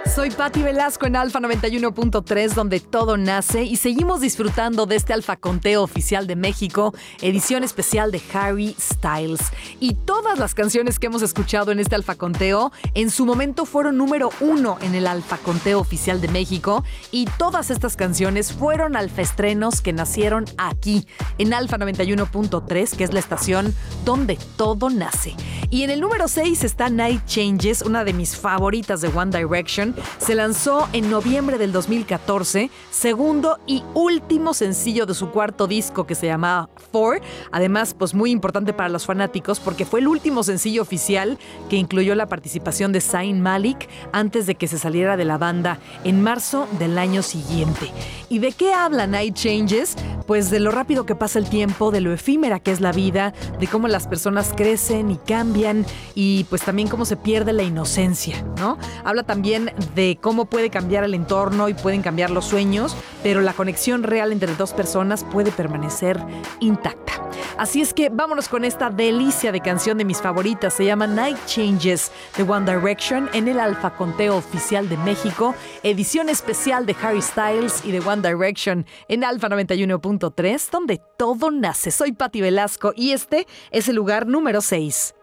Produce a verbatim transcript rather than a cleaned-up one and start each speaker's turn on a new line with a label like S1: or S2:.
S1: Soy Patti Velasco en Alfa noventa y uno punto tres, donde todo nace, y seguimos disfrutando de este Alfa Conteo Oficial de México, edición especial de Harry Styles. Y todas las canciones que hemos escuchado en este Alfa Conteo en su momento fueron número uno en el Alfa Conteo Oficial de México, y todas estas canciones fueron alfaestrenos que nacieron aquí, en Alfa noventa y uno punto tres, que es la estación donde todo nace. Y en el número seis está Night Changes, una de mis favoritas de One Direction. Se lanzó en noviembre del dos mil catorce, segundo y último sencillo de su cuarto disco, que se llamaba Four. Además, pues muy importante para los fanáticos porque fue el último sencillo oficial que incluyó la participación de Zayn Malik antes de que se saliera de la banda en marzo del año siguiente. ¿Y de qué habla Night Changes? Pues de lo rápido que pasa el tiempo, de lo efímera que es la vida, de cómo las personas crecen y cambian, y pues también cómo se pierde la inocencia, ¿no? Habla también de cómo puede cambiar el entorno y pueden cambiar los sueños, pero la conexión real entre dos personas puede permanecer intacta. Así es que vámonos con esta delicia de canción de mis favoritas. Se llama Night Changes de One Direction en el Alfa Conteo Oficial de México, edición especial de Harry Styles y de One Direction en Alfa noventa y uno punto tres, donde todo nace. Soy Patti Velasco y este es el lugar número seis.